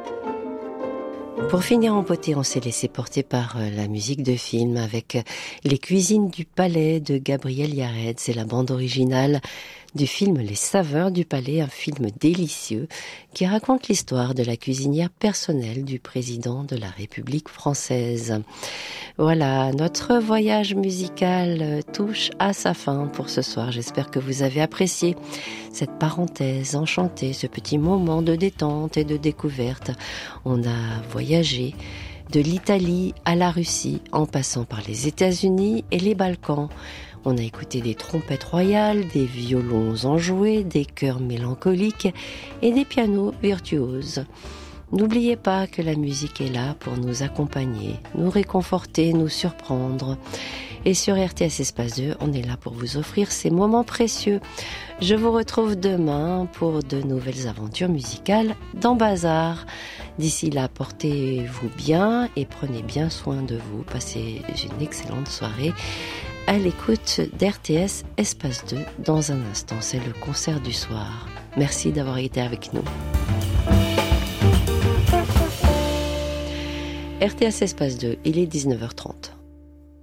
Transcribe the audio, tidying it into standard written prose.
Pour finir en beauté, on s'est laissé porter par la musique de film avec Les cuisines du palais de Gabriel Yared. C'est la bande originale du film Les saveurs du palais, un film délicieux qui raconte l'histoire de la cuisinière personnelle du président de la République française. Voilà, notre voyage musical touche à sa fin pour ce soir. J'espère que vous avez apprécié cette parenthèse enchantée, ce petit moment de détente et de découverte. On a voyagé de l'Italie à la Russie, en passant par les États-Unis et les Balkans. On a écouté des trompettes royales, des violons enjoués, des chœurs mélancoliques et des pianos virtuoses. N'oubliez pas que la musique est là pour nous accompagner, nous réconforter, nous surprendre. Et sur RTS Espace 2, on est là pour vous offrir ces moments précieux. Je vous retrouve demain pour de nouvelles aventures musicales dans Bazar. D'ici là, portez-vous bien et prenez bien soin de vous. Passez une excellente soirée à l'écoute d'RTS Espace 2. Dans un instant, c'est le concert du soir. Merci d'avoir été avec nous. RTS Espace 2, il est 19h30.